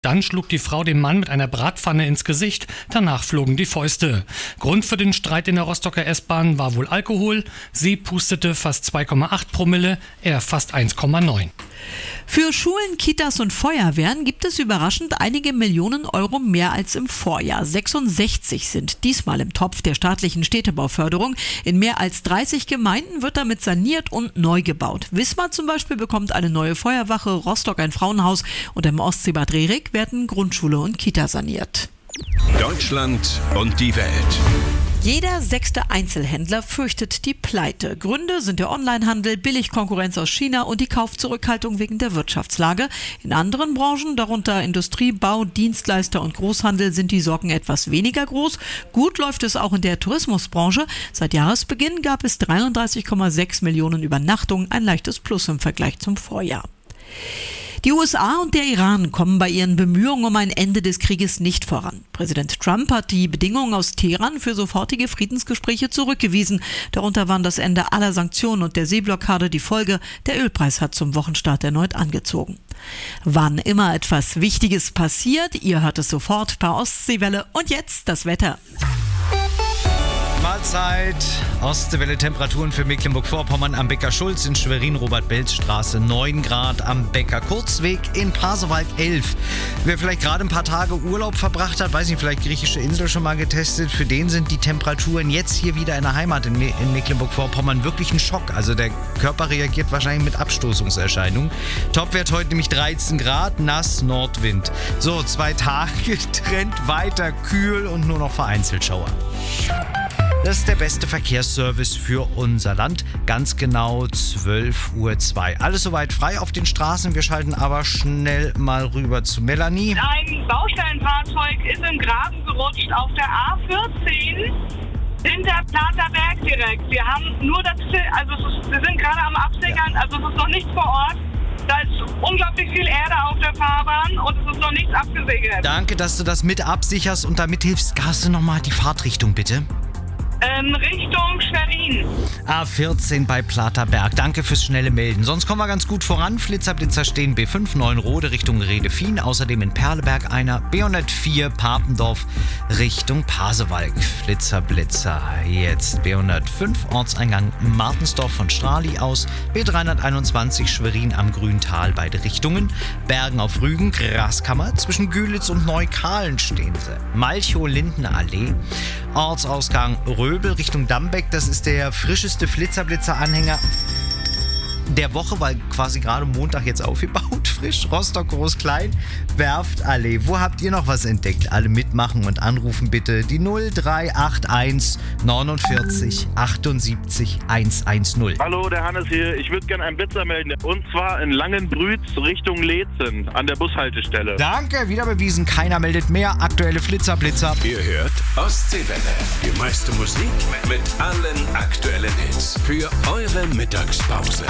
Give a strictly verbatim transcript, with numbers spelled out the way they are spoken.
Dann schlug die Frau dem Mann mit einer Bratpfanne ins Gesicht, danach flogen die Fäuste. Grund für den Streit in der Rostocker S-Bahn war wohl Alkohol. Sie pustete fast zwei Komma acht Promille, er fast eins Komma neun. Für Schulen, Kitas und Feuerwehren gibt es überraschend einige Millionen Euro mehr als im Vorjahr. sechsundsechzig sind diesmal im Topf der staatlichen Städtebauförderung. In mehr als dreißig Gemeinden wird damit saniert und neu gebaut. Wismar zum Beispiel bekommt eine neue Feuerwache, Rostock ein Frauenhaus und im Ostseebad Rerik werden Grundschule und Kita saniert. Deutschland und die Welt. Jeder sechste Einzelhändler fürchtet die Pleite. Gründe sind der Onlinehandel, Billigkonkurrenz aus China und die Kaufzurückhaltung wegen der Wirtschaftslage. In anderen Branchen, darunter Industrie, Bau, Dienstleister und Großhandel, sind die Sorgen etwas weniger groß. Gut läuft es auch in der Tourismusbranche. Seit Jahresbeginn gab es dreiunddreißig Komma sechs Millionen Übernachtungen, ein leichtes Plus im Vergleich zum Vorjahr. Die U S A und der Iran kommen bei ihren Bemühungen um ein Ende des Krieges nicht voran. Präsident Trump hat die Bedingungen aus Teheran für sofortige Friedensgespräche zurückgewiesen. Darunter waren das Ende aller Sanktionen und der Seeblockade die Folge. Der Ölpreis hat zum Wochenstart erneut angezogen. Wann immer etwas Wichtiges passiert, ihr hört es sofort per Ostseewelle. Und jetzt das Wetter. Mahlzeit. Ostseewelle Temperaturen für Mecklenburg-Vorpommern am Becker-Schulz, in Schwerin Robert-Belz-Straße neun Grad, am Becker-Kurzweg in Pasewalk elf. Wer vielleicht gerade ein paar Tage Urlaub verbracht hat, weiß nicht, vielleicht griechische Insel schon mal getestet, für den sind die Temperaturen jetzt hier wieder in der Heimat in, Me- in Mecklenburg-Vorpommern wirklich ein Schock. Also der Körper reagiert wahrscheinlich mit Abstoßungserscheinungen. Topwert heute nämlich dreizehn Grad, nass, Nordwind. So, zwei Tage Trend weiter kühl und nur noch vereinzelt Schauer. Das ist der beste Verkehrsservice für unser Land. Ganz genau zwölf Uhr zwei. Alles soweit frei auf den Straßen. Wir schalten aber schnell mal rüber zu Melanie. Ein Baustellenfahrzeug ist im Graben gerutscht auf der A vierzehn hinter Platerberg direkt. Wir haben nur das, also es ist, wir sind gerade am Absickern, also es ist noch nichts vor Ort. Da ist unglaublich viel Erde auf der Fahrbahn und es ist noch nichts abgesichert. Danke, dass du das mit absicherst und damit hilfst. Hast du nochmal die Fahrtrichtung, bitte? Ähm, Richtung Schwerin. A vierzehn bei Platerberg. Danke fürs schnelle Melden. Sonst kommen wir ganz gut voran. Flitzer, Blitzer stehen B fünf Neuenrode Richtung Redefien. Außerdem in Perleberg einer. B hundertvier Papendorf Richtung Pasewalk. Flitzer, Blitzer. Jetzt B hundertfünf Ortseingang Martensdorf von Strali aus. B dreihunderteinundzwanzig Schwerin am Grüntal beide Richtungen. Bergen auf Rügen, Graskammer. Zwischen Gülitz und Neukahlen stehen sie. Malchow-Lindenallee. Ortsausgang Röbel Richtung Dambeck, das ist der frischeste Flitzer-Blitzer-Anhänger der Woche, weil quasi gerade Montag jetzt aufgebaut, frisch, Rostock, Groß-Klein, Werftallee. Wo habt ihr noch was entdeckt? Alle mitmachen und anrufen bitte die null drei acht eins neunundvierzig achtundsiebzig hundertzehn. Hallo, der Hannes hier. Ich würde gerne einen Blitzer melden. Und zwar in Langenbrütz Richtung Leetzen an der Bushaltestelle. Danke, wieder bewiesen. Keiner meldet mehr. Aktuelle Flitzer, Blitzer. Ihr hört Ostseewelle. Die meiste Musik mit allen aktuellen Hits für eure Mittagspause.